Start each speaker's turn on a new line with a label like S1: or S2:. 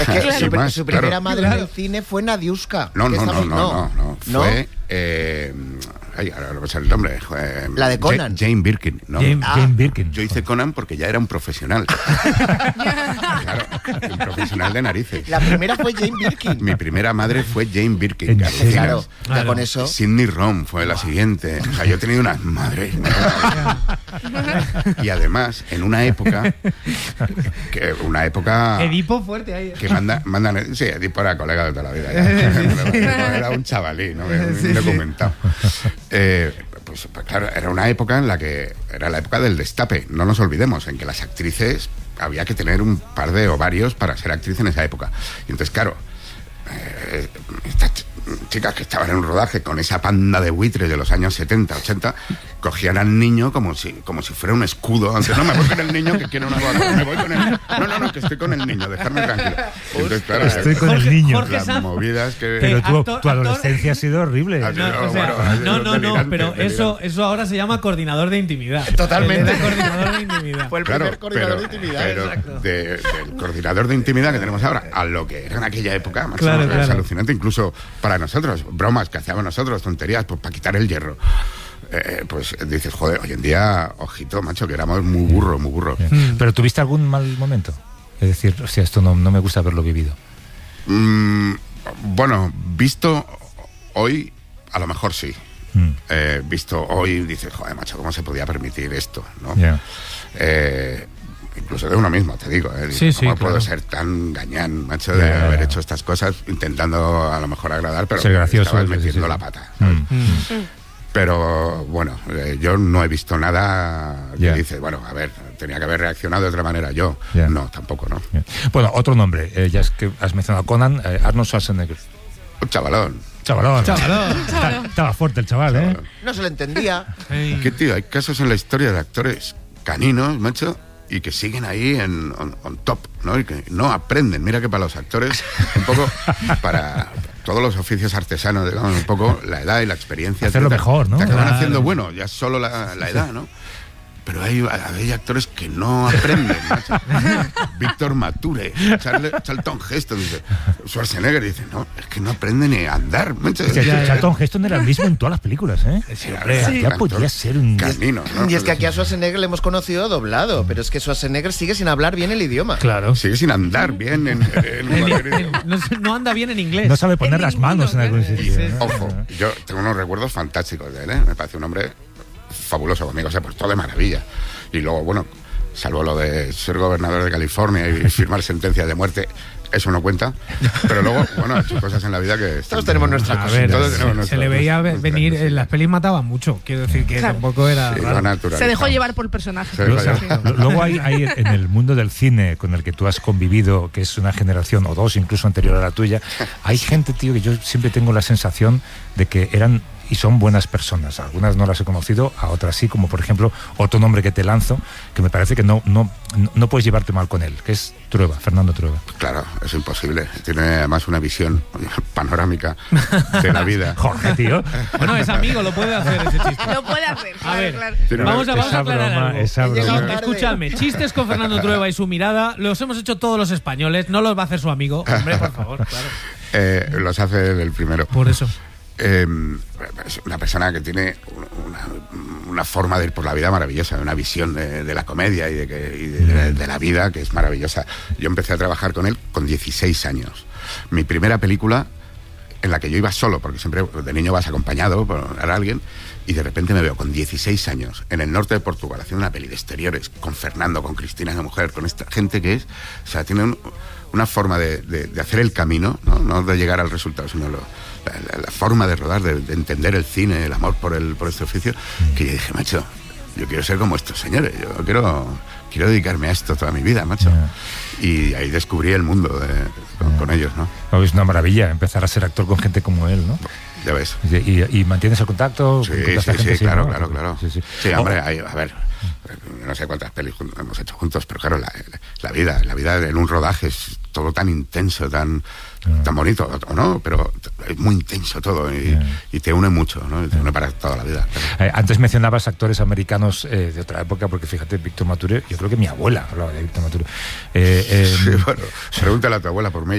S1: Es que
S2: Claro.
S1: su primera
S2: Claro.
S1: madre en el cine fue Nadiuska.
S2: No.
S1: ¿No?
S2: Fue... ahora no me sale el nombre.
S1: La de Conan.
S2: Jane Birkin, ¿no?
S3: Jane Birkin.
S2: Yo hice Conan porque ya era un profesional. Claro, un profesional de narices.
S1: La primera fue Jane Birkin.
S2: Mi primera madre fue Jane Birkin.
S1: Claro, ya con eso.
S2: Sidney Rom fue la siguiente. O sea, yo he tenido unas madres. Y además, en una época...
S4: Edipo fuerte ahí.
S2: Que mandan... Sí, Edipo era colega de toda la vida. Ya. Era un chavalín, ¿no? Un documentado. Pues claro, era una época en la que... Era la época del destape. No nos olvidemos, en que las actrices... Había que tener un par de ovarios para ser actriz en esa época. Y entonces, claro... estas chicas que estaban en un rodaje con esa panda de buitres de los años 70, 80, cogían al niño como si fuera un escudo. Antes, no, me voy con el niño que quiere una boda, me voy con él. No, que estoy con el niño, dejarme tranquilo. Entonces, claro,
S3: estoy con el niño.
S2: Las movidas que...
S3: Pero tu adolescencia ha sido horrible.
S4: No, pero eso ahora se llama coordinador de intimidad.
S1: Totalmente.
S4: Coordinador de intimidad.
S1: Fue el primer coordinador de intimidad.
S2: Pero del coordinador de intimidad que tenemos ahora a lo que era en aquella época, macho,
S4: claro.
S2: Es alucinante, incluso para nosotros, bromas que hacíamos nosotros, tonterías, pues para quitar el hierro. Pues dices, joder, hoy en día, ojito, macho, que éramos muy burro.
S3: ¿Pero tuviste algún mal momento? Es decir, hostia, esto no me gusta haberlo vivido.
S2: Bueno, visto hoy, a lo mejor sí. Visto hoy, dices, joder, macho, ¿cómo se podía permitir esto? ¿No?
S3: Yeah.
S2: Incluso de uno mismo, te digo. ¿Cómo puedo ser tan gañán, macho, de haber hecho estas cosas, intentando a lo mejor agradar, pero
S3: ser gracioso,
S2: estabas metiendo la pata, ¿sabes? Pero bueno, yo no he visto nada que dice, bueno, a ver, tenía que haber reaccionado de otra manera. Yo no, tampoco, ¿no?
S3: Bueno, otro nombre, ya es que has mencionado Conan, Arnold Schwarzenegger.
S2: Un chavalón.
S3: Estaba fuerte el chaval, ¿eh?
S1: No se lo entendía.
S2: ¿Qué, tío? Hay casos en la historia de actores caninos, macho, y que siguen ahí on top, ¿no? Y que no aprenden. Mira que para los actores, un poco para todos los oficios artesanos, digamos, un poco la edad y la experiencia.
S3: Hacerlo mejor, ¿no?
S2: Te acaban haciendo bueno, ya solo la edad, ¿no? Pero hay actores que no aprenden, macho. Víctor Mature, Charlton Heston, dice, Schwarzenegger, dice, no, es que no aprende ni a andar, macho.
S3: Charlton Heston era el mismo en todas las películas, ¿eh? Ya podía ser un
S2: canino, ¿no?
S1: Y es que aquí a Schwarzenegger le hemos conocido doblado, pero es que Schwarzenegger sigue sin hablar bien el idioma.
S3: Claro.
S2: Sigue sin andar bien
S4: no anda bien en inglés.
S3: No sabe poner las manos en algún sitio.
S2: Ojo, yo tengo unos recuerdos fantásticos de él, ¿eh? Me parece un hombre fabuloso conmigo, se ha portado de maravilla. Y luego, bueno, salvo lo de ser gobernador de California y firmar sentencias de muerte, eso no cuenta. Pero luego, bueno, ha hecho cosas en la vida que...
S1: Todos tenemos nuestras cosas.
S4: Se le veía venir, en las pelis mataba mucho. Quiero decir que tampoco era raro.
S5: Se dejó llevar por el personaje.
S3: Luego hay en el mundo del cine con el que tú has convivido, que es una generación o dos incluso anterior a la tuya, hay gente, tío, que yo siempre tengo la sensación de que eran y son buenas personas. Algunas no las he conocido, a otras sí, como por ejemplo otro nombre que te lanzo, que me parece que no puedes llevarte mal con él, que es Trueba, Fernando Trueba.
S2: Claro, es imposible. Tiene además una visión panorámica de la vida.
S3: Jorge, tío.
S4: Bueno, es amigo, lo puede hacer ese chiste.
S5: Lo puede hacer,
S4: a ver,
S5: claro.
S4: Vamos a aclarar algo.
S3: Esa broma.
S4: Escuchadme, chistes con Fernando Trueba y su mirada los hemos hecho todos los españoles, no los va a hacer su amigo. Hombre, por favor, claro.
S2: Los hace él el primero.
S4: Por eso.
S2: Es una persona que tiene una forma de ir por la vida maravillosa, una visión de la comedia y de la vida que es maravillosa. Yo empecé a trabajar con él con 16 años. Mi primera película, en la que yo iba solo, porque siempre de niño vas acompañado por alguien, y de repente me veo con 16 años en el norte de Portugal haciendo una peli de exteriores con Fernando, con Cristina de mujer, con esta gente que es, o sea, tiene una forma de hacer el camino, no de llegar al resultado, sino la forma de rodar, de entender el cine, el amor por este oficio, que yo dije, macho, yo quiero ser como estos señores, yo quiero dedicarme a esto toda mi vida, macho. Y ahí descubrí el mundo con ellos, ¿no?
S3: Es una maravilla empezar a ser actor con gente como él, ¿no?
S2: Ya ves.
S3: ¿Y mantienes el contacto?
S2: Sí, claro, ¿no? Claro. Sí, hombre, a ver, no sé cuántas pelis hemos hecho juntos, pero claro, la vida en un rodaje es todo tan intenso, tan bonito, ¿o no? Pero es muy intenso todo y te une mucho, ¿no? Y te une para toda la vida.
S3: Antes mencionabas actores americanos de otra época, porque fíjate, Víctor Mature, yo creo que mi abuela hablaba de Víctor Mature.
S2: Sí, bueno, pregúntale a tu abuela por mí.